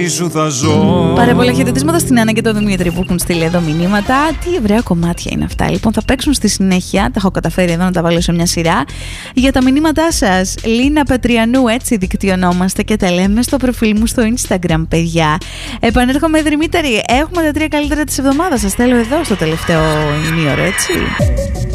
Πάρα πολλά χαιρετίσματα στην Άννα και τον Δημήτρη που έχουν στείλει εδώ μηνύματα. Τι ευραία κομμάτια είναι αυτά. Λοιπόν, θα παίξουν στη συνέχεια. Τα έχω καταφέρει εδώ να τα βάλω σε μια σειρά. Για τα μηνύματά σας, Λίνα Πετριανού, έτσι δικτυωνόμαστε και τα λέμε στο προφίλ μου στο Instagram, παιδιά. Επανέρχομαι, Δημήτρη. Έχουμε τα 3 καλύτερα της εβδομάδας. Σας θέλω εδώ στο τελευταίο ημίωρο, έτσι.